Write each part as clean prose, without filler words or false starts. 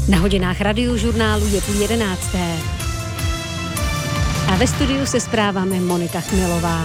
Na hodinách Radiožurnálu je tu 11. A ve studiu se zprávami Monika Chmělová.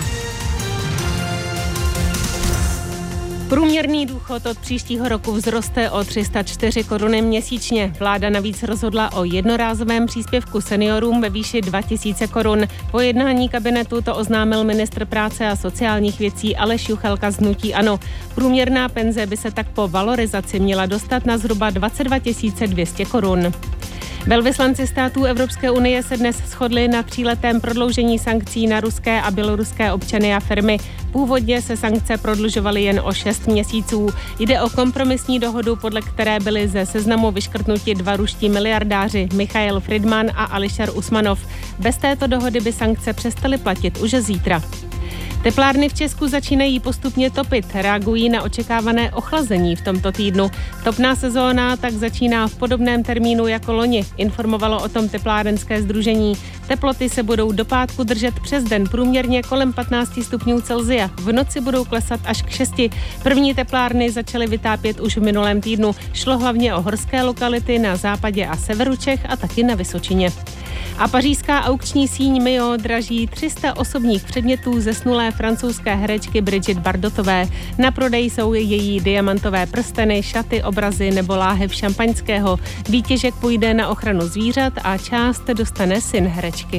Průměrný důchod od příštího roku vzroste o 304 koruny měsíčně. Vláda navíc rozhodla o jednorázovém příspěvku seniorům ve výši 2000 korun. Po jednání kabinetu to oznámil ministr práce a sociálních věcí Aleš Juchelka z hnutí ANO. Průměrná penze by se tak po valorizaci měla dostat na zhruba 22 200 korun. Velvyslanci států Evropské unie se dnes shodli na 3letém prodloužení sankcí na ruské a běloruské občany a firmy. Původně se sankce prodlužovaly jen o 6 měsíců. Jde o kompromisní dohodu, podle které byli ze seznamu vyškrtnuti 2 ruští miliardáři Michail Friedman a Alisher Usmanov. Bez této dohody by sankce přestaly platit už zítra. Teplárny v Česku začínají postupně topit, reagují na očekávané ochlazení v tomto týdnu. Topná sezóna tak začíná v podobném termínu jako loni, informovalo o tom teplárenské sdružení. Teploty se budou do pátku držet přes den průměrně kolem 15 stupňů Celsia. V noci budou klesat až k 6. První teplárny začaly vytápět už v minulém týdnu. Šlo hlavně o horské lokality na západě a severu Čech a taky na Vysočině. A pařížská aukční síň Mio draží 300 osobních předmětů zesnulé francouzské herečky Brigitte Bardotové. Na prodej jsou její diamantové prsteny, šaty, obrazy nebo láhev šampaňského. Výtěžek půjde na ochranu zvířat a část dostane syn herečky.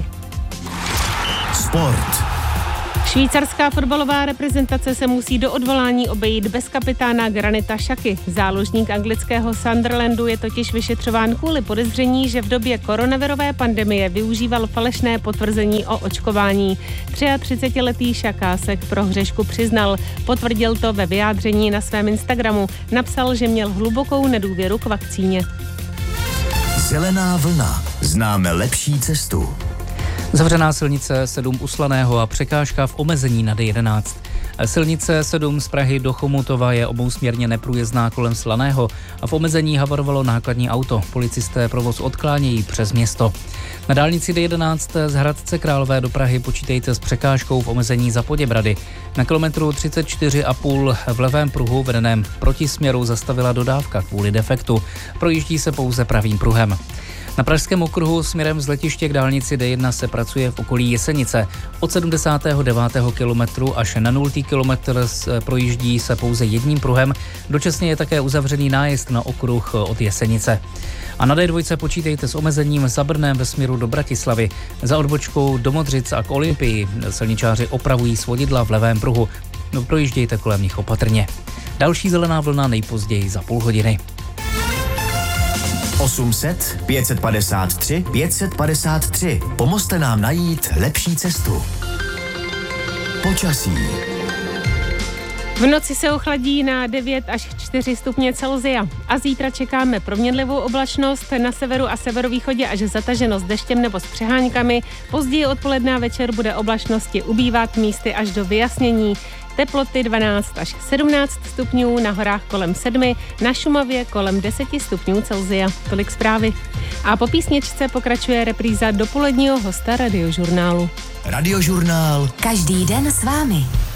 Sport. Švýcarská fotbalová reprezentace se musí do odvolání obejít bez kapitána Granita Xhaky. Záložník anglického Sunderlandu je totiž vyšetřován kvůli podezření, že v době koronavirové pandemie využíval falešné potvrzení o očkování. 33letý Xhaka se k prohřešku přiznal. Potvrdil to ve vyjádření na svém Instagramu. Napsal, že měl hlubokou nedůvěru k vakcíně. Zelená vlna. Známe lepší cestu. Zavřená silnice 7 u Slaného a překážka v omezení na D11. Silnice 7 z Prahy do Chomutova je obousměrně neprůjezdná kolem Slaného a v omezení havarovalo nákladní auto. Policisté provoz odklánějí přes město. Na dálnici D11 z Hradce Králové do Prahy počítejte s překážkou v omezení za Poděbrady. Na kilometru 34,5 v levém pruhu vedeném protisměru zastavila dodávka kvůli defektu. Projíždí se pouze pravým pruhem. Na pražském okruhu směrem z letiště k dálnici D1 se pracuje v okolí Jesenice. Od 79. kilometru až na 0. kilometr projíždí se pouze jedním pruhem. Dočasně je také uzavřený nájezd na okruh od Jesenice. A na D2 počítejte s omezením za Brnem ve směru do Bratislavy. Za odbočkou do Modřic a k Olympii silničáři opravují svodidla v levém pruhu. Projíždějte kolem nich opatrně. Další zelená vlna nejpozději za půl hodiny. 800 553 553. Pomozte nám najít lepší cestu. Počasí. V noci se ochladí na 9 až 4 stupně Celsia a zítra čekáme proměnlivou oblačnost, na severu a severovýchodě až zataženo s deštěm nebo s přeháňkami. Později odpoledne a večer bude oblačnosti ubývat, místy až do vyjasnění. Teploty 12 až 17 stupňů, na horách kolem 7, na Šumavě kolem 10 stupňů Celsia. Tolik zprávy. A po písničce pokračuje repríza dopoledního hosta Radiožurnálu. Radiožurnál. Každý den s vámi.